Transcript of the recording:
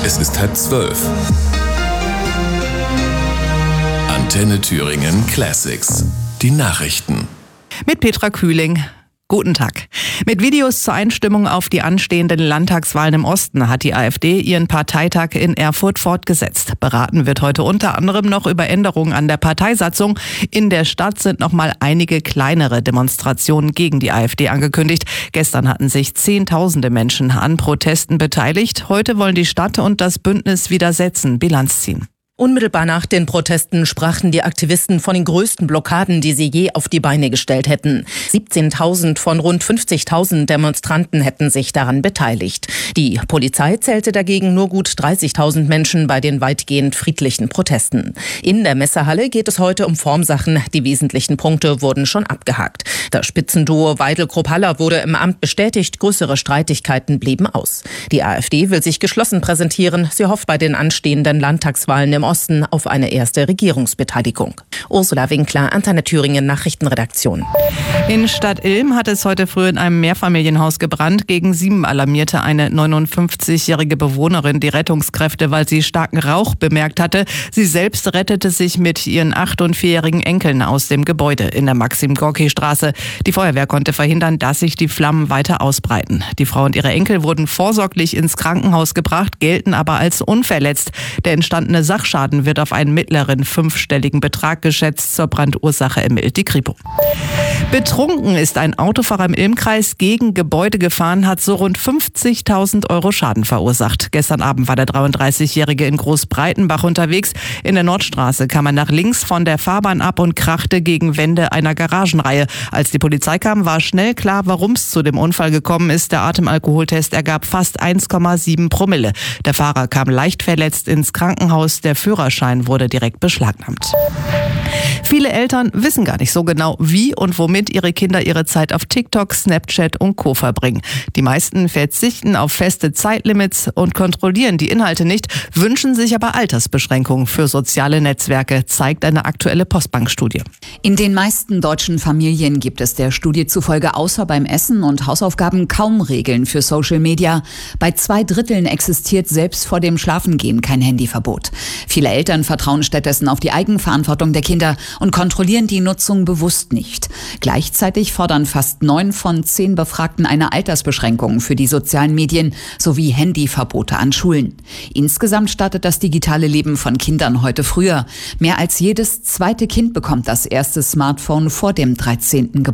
Es ist 11:30. Antenne Thüringen Classics. Die Nachrichten. Mit Petra Kühling. Guten Tag. Mit Videos zur Einstimmung auf die anstehenden Landtagswahlen im Osten hat die AfD ihren Parteitag in Erfurt fortgesetzt. Beraten wird heute unter anderem noch über Änderungen an der Parteisatzung. In der Stadt sind noch mal einige kleinere Demonstrationen gegen die AfD angekündigt. Gestern hatten sich Zehntausende Menschen an Protesten beteiligt. Heute wollen die Stadt und das Bündnis widersetzen, Bilanz ziehen. Unmittelbar nach den Protesten sprachen die Aktivisten von den größten Blockaden, die sie je auf die Beine gestellt hätten. 17.000 von rund 50.000 Demonstranten hätten sich daran beteiligt. Die Polizei zählte dagegen nur gut 30.000 Menschen bei den weitgehend friedlichen Protesten. In der Messehalle geht es heute um Formsachen. Die wesentlichen Punkte wurden schon abgehakt. Das Spitzenduo Weidel-Krupp-Haller wurde im Amt bestätigt. Größere Streitigkeiten blieben aus. Die AfD will sich geschlossen präsentieren. Sie hofft bei den anstehenden Landtagswahlen im Osten auf eine erste Regierungsbeteiligung. Ursula Winkler, Antenne Thüringen Nachrichtenredaktion. In Stadt Ilm hat es heute früh in einem Mehrfamilienhaus gebrannt. Gegen 7 alarmierte eine 59-jährige Bewohnerin die Rettungskräfte, weil sie starken Rauch bemerkt hatte. Sie selbst rettete sich mit ihren 8- und 4-jährigen Enkeln aus dem Gebäude in der Maxim-Gorki-Straße. Die Feuerwehr konnte verhindern, dass sich die Flammen weiter ausbreiten. Die Frau und ihre Enkel wurden vorsorglich ins Krankenhaus gebracht, gelten aber als unverletzt. Der entstandene Sachschaden wird auf einen mittleren 5-stelligen Betrag geschätzt. Zur Brandursache ermittelt die Kripo. Betrunken ist ein Autofahrer im Ilmkreis gegen Gebäude gefahren, hat so rund 50.000 € Schaden verursacht. Gestern Abend war der 33-Jährige in Großbreitenbach unterwegs. In der Nordstraße kam er nach links von der Fahrbahn ab und krachte gegen Wände einer Garagenreihe. Als die Polizei kam, war schnell klar, warum es zu dem Unfall gekommen ist. Der Atemalkoholtest ergab fast 1,7 Promille. Der Fahrer kam leicht verletzt ins Krankenhaus. Der Führerschein wurde direkt beschlagnahmt. Viele Eltern wissen gar nicht so genau, wie und womit ihre Kinder ihre Zeit auf TikTok, Snapchat und Co. verbringen. Die meisten verzichten auf feste Zeitlimits und kontrollieren die Inhalte nicht, wünschen sich aber Altersbeschränkungen für soziale Netzwerke, zeigt eine aktuelle Postbank-Studie. In den meisten deutschen Familien gibt es der Studie zufolge außer beim Essen und Hausaufgaben kaum Regeln für Social Media. Bei 2/3 existiert selbst vor dem Schlafengehen kein Handyverbot. Viele Eltern vertrauen stattdessen auf die Eigenverantwortung der Kinder und kontrollieren die Nutzung bewusst nicht. Gleichzeitig fordern fast 9 von 10 Befragten eine Altersbeschränkung für die sozialen Medien sowie Handyverbote an Schulen. Insgesamt startet das digitale Leben von Kindern heute früher. Mehr als jedes zweite Kind bekommt das erste Smartphone vor dem 13. Geburtstag.